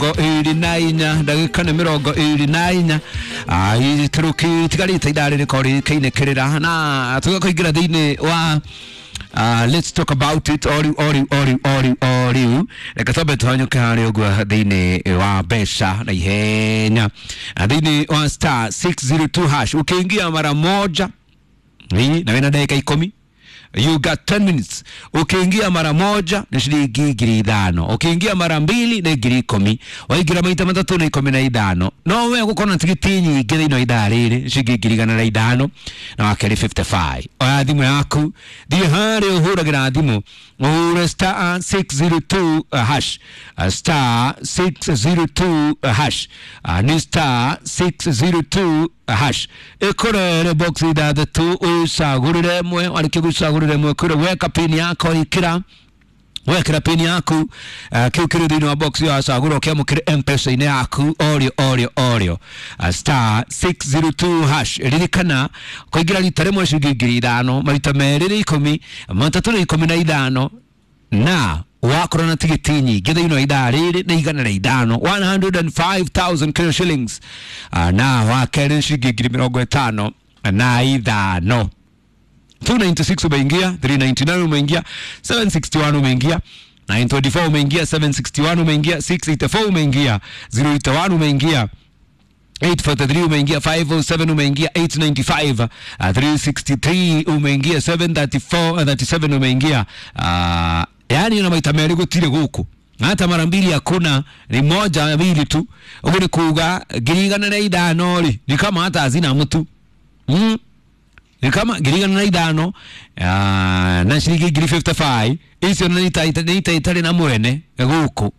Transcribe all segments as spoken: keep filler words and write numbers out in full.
iri na inya ndagika ni mirongo iri na inya ai turuki tigarite idare ni kori kinekerera na tugakoigira thini wa Uh, let's talk about it ori ori ori ori ori reka tobe tuhanyuke hari ogwa thini wa besha na ihenya thini wa star six zero two hash ukiingia mara moja hii na wena dakika ikumi. You got ten minutes. Ukiingia mara moja ni shilingi ngiri ithano. Ukiingia mara mbili ni ngiri ikumi. Waigira maita matatu ni ikumi na ithano. No we gukona tigiti nyingi thino idariri shilingi ngiri igana na ithano na wakeri fifty-five. Oya thimu yaku thie hari uhuragira thimu ure star six zero two uh, hash uh, star six zero two uh, hash uh, ni star six zero two uh, hash ikorere box ithathatu usagurire mwe warike gusagurire mwe kure weka pin yako ikira wekera pin yaku uh, kiukire thini wa box ya saguro kiamukire M-Pesa ine yaku orio orio orio uh, star six zero two hash ririkana kuingira rita rimwe shilingi ngiri ithano marita meriri ikumi matatu ikumi na ithano na wakora na tigiti nyingi thino idariri na igana na ithano one hundred five thousand Kenya shillings uh, na wakere shilingi ngiri mirongo itano na ithano two ninety-six umeingia, three ninety-nine umeingia, seven sixty-one umeingia, nine twenty-four umeingia, seven sixty-one umeingia, six eighty-four umeingia, zero eighty-one umeingia, eight forty-three umeingia, five oh seven umeingia, eight ninety-five, uh, three sixty-three umeingia, seven thirty-four, uh, thirty-seven umeingia. Uh, yani na maita meri gutire guku. Hata mara mbili hakuna, ni moja mbili tu. Ugu ni kuga girigana na ithano ri, ni kama hata hazina mtu. Mm. Ni kama girigana na ithano uh, na shilingi ngiri fifty-five isio na nita nita itali na mwene guku.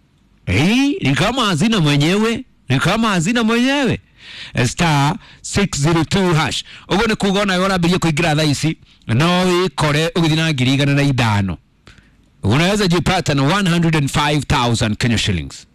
Eh, ni kama hazina mwenyewe, ni kama hazina mwenyewe. Star six zero two hash. Ugo ni kugona yora bilia kuigira thaisi no ikore ugithina girigana na ithano. Unaweza jipata na one hundred five thousand Kenya shillings.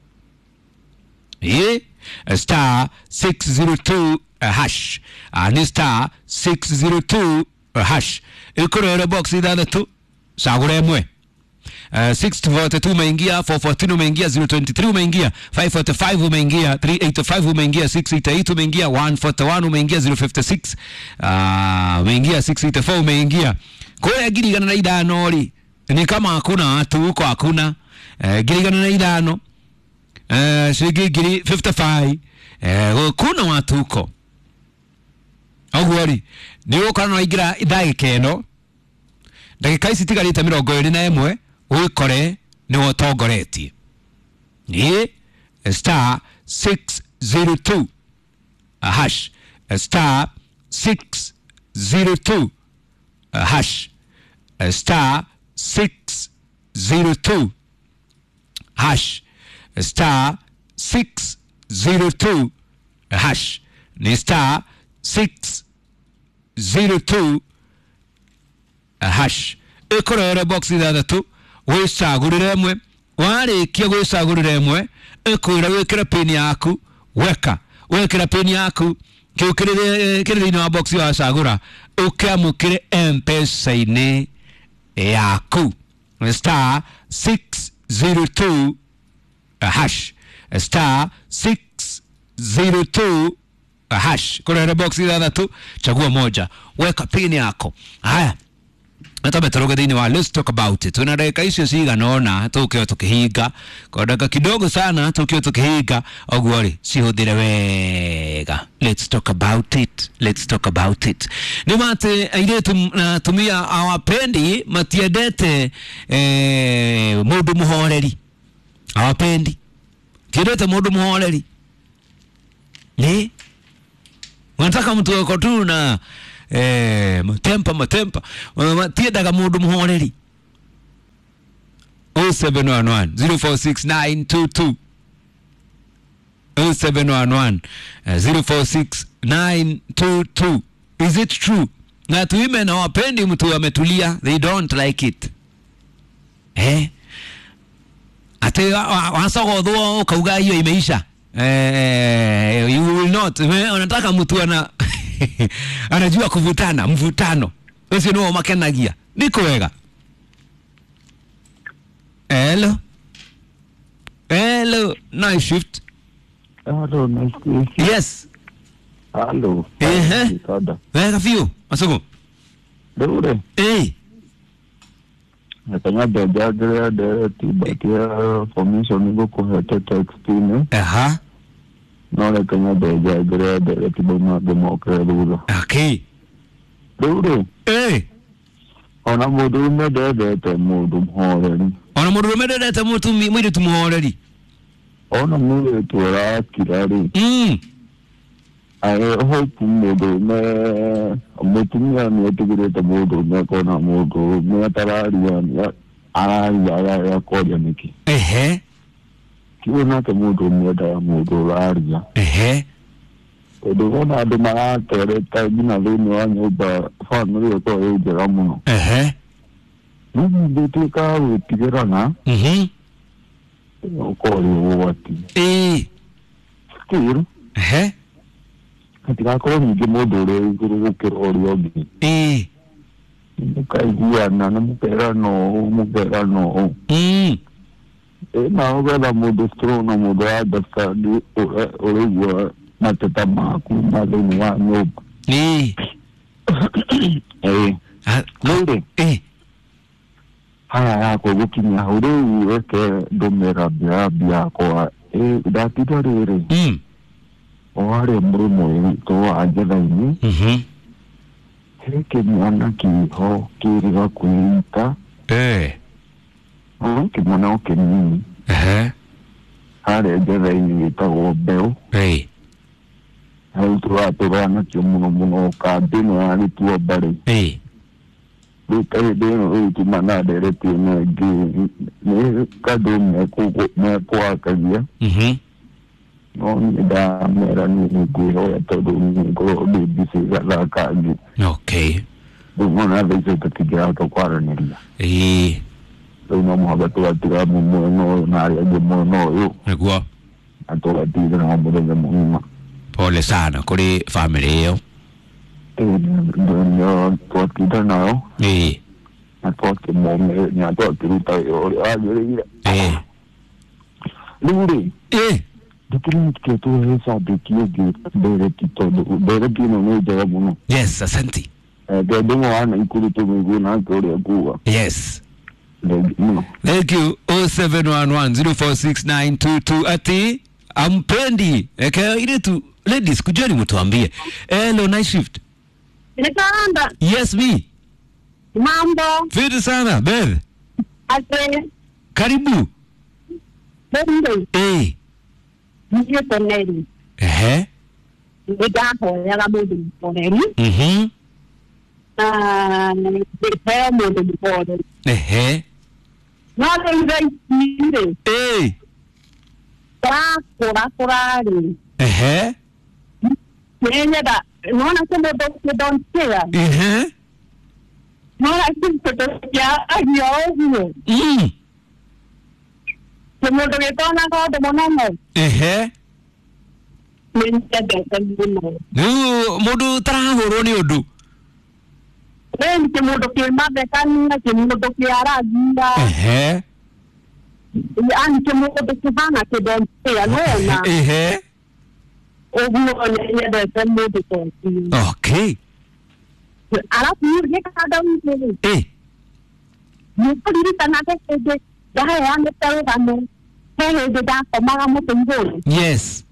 Eh, star six zero two Uh, hash uh, ni star six zero two uh, hash ikorere box ithathatu sagure mwe uh, six forty-two umeingia, four fourteen umeingia, zero twenty-three umeingia, five forty-five umeingia, three eighty-five umeingia, six eighty-eight umeingia, one forty-one umeingia, zero fifty-six uh, umeingia, six eighty-four umeingia. Kwa hiyo girigana na ithano ri ni kama hakuna watu huko, hakuna uh, girigana na ithano uh, shilingi ngiri fifty-five uh, kuna watu huko. Ogwori ni ukana na igira idagika eno ndagika ici tigarite mirongo iri na imwe wikore ni wotongoretie ni star six zero two a hash a star six zero two a hash a star six zero two hash a star six zero two a hash ni star six zero two a hash ikorere box ithathatu wisagurire mwe warikia wisagurire mwe ikwira wikira pin yaku weka wekira pin yaku kiukire kire thini wa box ya sagura ukiamukire M-Pesa ine yaku star six zero two a hash a star six zero two a hash korere box ithathatu chagua moja weka pin yako. Haya hata betaroga thini wa let's talk about it. Una dakika icio ciganona tukio tukihinga kwa dakika kidogo sana tukio tukihinga ogwori cihuthire wega. Let's talk about it, let's talk about it. Ni mate airetu na tumia awapendi matiedete eh mundu muhoreri awapendi tiedete mundu muhoreri ni wanataka mtu wako tu na eh matempa matempa tiendaga mundu muhoreri. oh seven one one zero four six nine two two oh seven one one zero four six nine two two. Is it true na tu women hawapendi mtu ametulia? They don't like it eh ate wasagodho kauga hiyo imeisha. Eh, you will not. Unataka mtu ana anajua kuvutana, mvutano. Wewe ndio makenagia. Niko wega. Hello. Hello, night shift. Hello, nice to meet you. Yes. Hello. Eh. Kada. Wega fio. Asugo. Dure. Eh. Natanya daja dure dure tiba kia formation go ko hete text ne. Aha. No le kanya daja dure dure tiba ma demo kre dure. Okay. Dure. Eh. Ona mudu me de de te mudu hore. Ona mudu me de de te mudu mi mudu tu hore. Ona mudu tu ra kirari. Mm. Ai hope mudu me mutunya me tugure te mudu me kona mudu me tararia ya ara ya ya kodia miki. Ehe. Kiona te mudu me da mudu raria. Ehe. Odogona de mara tere ta bina veni wa nyoba fa no ko e jera muno. Ehe. Ni de te ka o tigera na. Mhm. Ko ri wati. Eh. Still. Ehe. Katika ko ni ke modore guru ke ori ogi. Eh. Ni ka ia na na mupera no mupera no. Mm. E na o ga modo stro no modo ada sa di o o wa na teta ma ku ma le ni wa nyoba. Eh. Eh. Ah, Lore. eh. Haya ko gukini haure weke domera bia bia ko e da tidare. Mm. Ore murumo to ajela ini. Mhm. Heke mwana ki ho kiri ga kuita. Eh. Oh ki mwana ke ni. Ehe. Hare ajela ini ta o beo. Eh. Hau tu ato bana ki muno muno ka dino ani tu bare. Eh. Lu kai de o tu mana de re ti ne gi ne ka do me ko me ko akalia. Mhm. Non da mera ni ni ho to do ni ko de bisi la ka ni. Okay. Una vez que te queda to kwaraneria. Eh. Una mo ba to atira mo no na ya de mo no yo. Negua. Ato atira na mo de mo. Pole sana kuri family yo. Eh no to atira na yo. Eh. Ato ke mo me ni ato atira ta yo. Ah yo ri. Eh. Luri. Eh. Dikini ke to esa de ki ge de ti to de de no no de mo. Yes, asante. Eh de de mo ana ikuru to go na ko re ku. Yes. No. Thank you. oh seven one one zero four six nine two two. Ati ampendi eke ile tu ladies kujoni mtuambie. Hello night shift. Nikaanda. Yes me. Mambo. Fiti sana Beth. Ate. Karibu. Bende. Eh. Nije toneri. Ehe. Nigaho ya mudu toneri. Mhm. Ah, de mudu toneri. Ehe. Nada inveitire. Eh. Tá cora corari. Ehe. Nenya da. Nona se mudu ke don tia. Ehe. Nona se mudu ya ayo. Mm. Se mudu ke tona ko de monamo. Ehe. Nenya da tanguno. Nu mudu trahoro ni odu. Nen se mudu ke mabe kanna se mudu ke aragia. Ehe. Anche molto che fanno che don sia nonna. Ehe. O vuole da tempo di tempo. Okay. Alla fine che cada uno. Eh. Non può dire tanto che da è anche per danno. Che è da come mo tengo. Yes.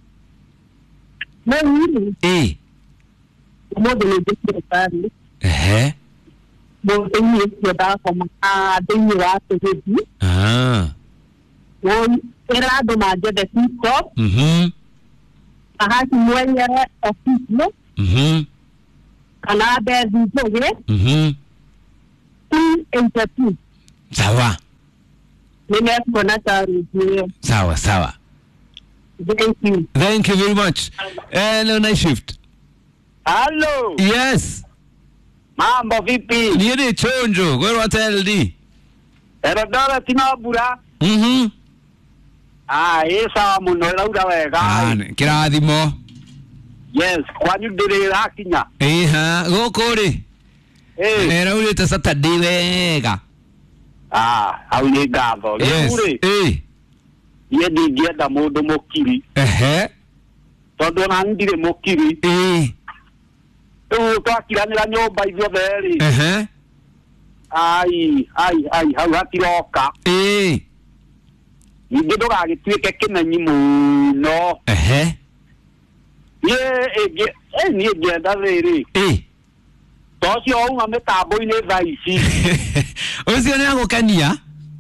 Non Eh. mo delle fare. Ehe. Mo tengo che da come a denira che di. Ah. Non era domani da tutto. Mhm. A si muore a tutto. Mhm. Canada di giovedì. Mhm. Tu e tu. Sawa. Mimi hapo natari. Sawa, sawa. Thank you. Thank you very much. Hello night shift. Hello. Yes. Mambo vipi? Niende chonjo, kwa hotel di. Erodora tinabura. Mhm. Ah, esa muno lauda wega. Ah, kirathimo. Yes, kwanyu ndiri hakinya. Eh ha, gokori. Eh. Era ule Saturday wega. Ah, au ni gatho. Yes. Ure. Eh. ye ndingĩenda mũndũ mũkiri ehe tondũ na ndire mũkiri eh rĩu twakiranĩra nyũmba ithuothe rĩ ehe ai ai ai hau hatiroka eh ningĩ ndũgagĩtuĩke kĩmenyi mũno ehe ye ĩngĩ eh niĩ ngĩenda rĩrĩ eh tocio uma mĩtambo-inĩ thaa ici ũcio nĩ agũkenia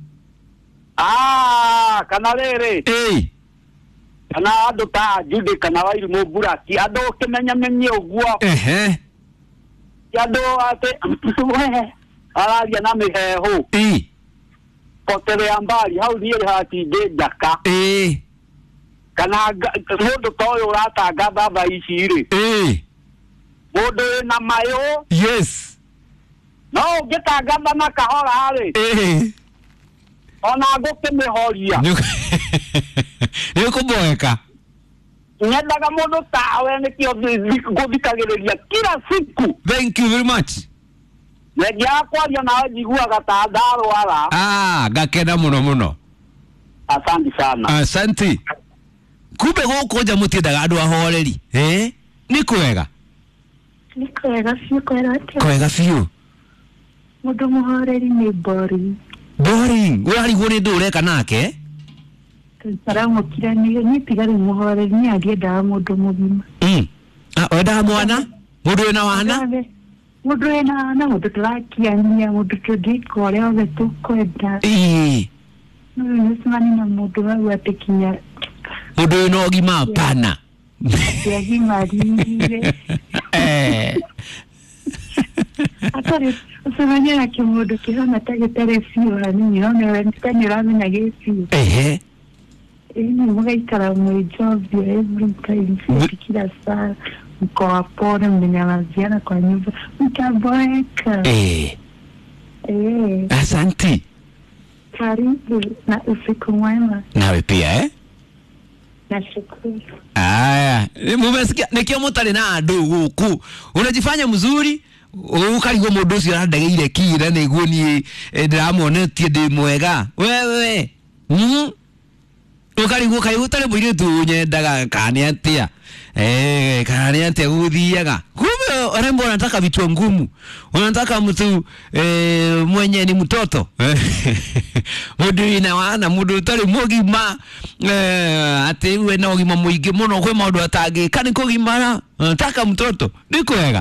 ah kana rĩrĩ eh kana andũ ta Judy kana Wairimũ Buraki andũ kĩmenya menye ũguo ehe andũ atĩ we araria na mĩhehu eh potelea mbali hau niĩ hatingĩ njaka eh kana mũndũ ta ũyũ ũratangatha thaa ici rĩ eh mũndũ wĩna mayũ yes no ũngĩtangatha na kahora rĩ eh ona ngũkĩmĩhoria nĩ ũkũmboeka nyendaga mũndũ tawe nĩkĩo ngũthikagĩrĩria kila siku. Thank you very much. Ngia kwaria nawe njiguaga ta ndarwara. Ah, ngakena muno muno. Asante sana. Asante. Kumbe gũkũ nja mũtiendaga andũ ahoreri eh nĩ kwega nĩ kwega biũ kwega atĩa kwega biũ mũndũ mũhoreri nĩ boring boring ũrarigwo nĩ ndũ ũreka nake taramũkira nĩ tigari mũhoreri nĩ angĩendaga mũndũ mũgima mm ah wendaga mwana mũndũ wĩna wana mũndũ wĩna wana mũndũ tũrakiania mũndũ tũngĩka ũrĩa othe tũkwenda ĩĩ nĩ simani na mũndũ wau atĩkinya mũndũ wĩna ũgima pana yagimarire eh atari usemanya na kimodo kihana tagetere sio hanini no ne tani ramenya gesi ehe ni mugaikara mu job every time kila saa mko pole mmenyamaziana kwa nyumba mtaboeka eh eh asante karibu na usiku mwema nawe pia eh nashukuru. Aya, mumesikia nikio mutari na andu guku. Unajifanya mzuri, ukarigwo mundu ucio arandageire kira niguo ni ndiramonetie ndi mwega. Wewe. Mhm. Ukarigwo kai utari mwire tu nyendaga kani atia. Eh, kani atia guthiaga. Kumbe rembo anataka vitu ngumu. Unataka mtu eh mwenye ni mtoto. Mundu ina wana mundu utari mugima eh ati we na ugima muingi muno kwe maundu atangi kani kugimara nataka mtoto nikwega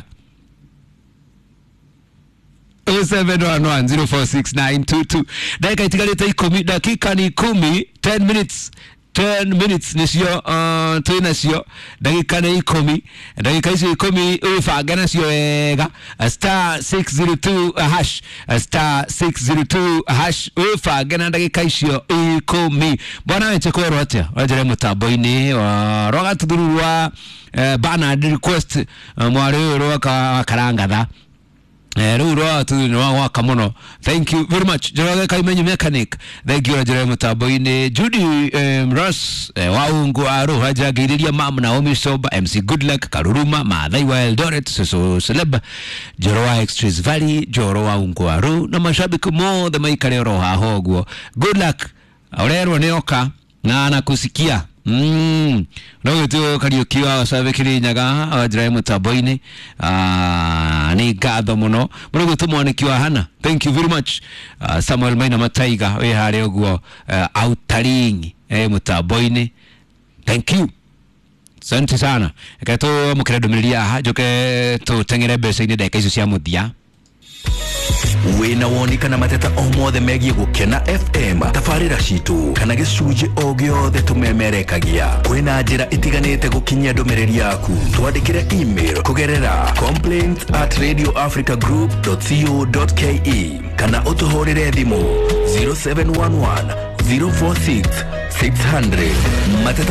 oh seven one one zero four six nine two two dakika itigarite ikumi dakika ni kumi ten minutes ten minutes nisio uh, tuina sio dakika ni ikumi dakika hizo ikumi ufaga nasio wega star six zero two hash star six zero two hash ufaga na dakika hizo ikumi bwana weche kwero atia wajere mutambo-ini wa roga tudurwa uh, Bernard request uh, mwari roka karangatha Eh ruro tu ni wa kamono. Thank you very much. Jaraga Kaimenyu mechanic. Thank you Jaraga Mutaboine. Judy um, Ross eh, waungu aro hajagiriria mam na Omi Soba M C Goodluck Karuruma Mathai Wild Doret so celeb Jorowa Extras Valley Joro waungu aro na mashabiki mo the maikare ro ha hogwo. Goodluck orero neoka na anakusikia. Mm. No tu kariukiwa sabe kirinyaga wajira mutaboine ah ni gatho muno murugo tumwanikiwa hana. Thank you very much uh, Samuel Maina Mataiga we hare ogwo uh, outaring eh mutaboine. Thank you. Asante sana. Kato mukredo milia ha joke to tengere bese ni dakika icio cia muthia. Wena woni kana mateta o mothe megie gukena F M tafarira citu kana gicunje o giothe tumemerekagia kwina njira itiganite gukinyia ndomereri yaku twandikire email kugerera complaints at radio africa group dot co dot ke kana utuhorere thimu zero seven one one zero four six six zero zero mateta